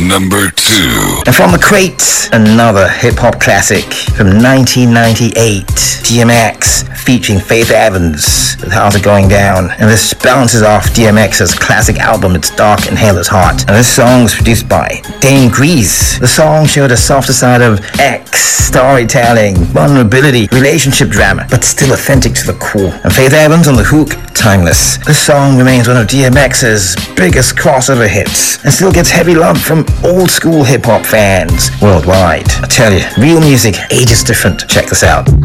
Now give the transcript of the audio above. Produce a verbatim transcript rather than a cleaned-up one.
number two. And from the crates, another hip-hop classic from nineteen ninety-eight, D M X featuring Faith Evans with How's It Going Down. And this bounces off D M X's classic album It's Dark and Hell Is Hot. And this song was produced by Dane Grease. The song showed a softer side of X, storytelling, vulnerability, relationship drama, but still authentic to the core. And Faith Evans on the hook, timeless. This song remains one of D M X's biggest crossover hits and still gets heavy love from old school hip-hop fans worldwide. I tell you, real music ages different. Check this out.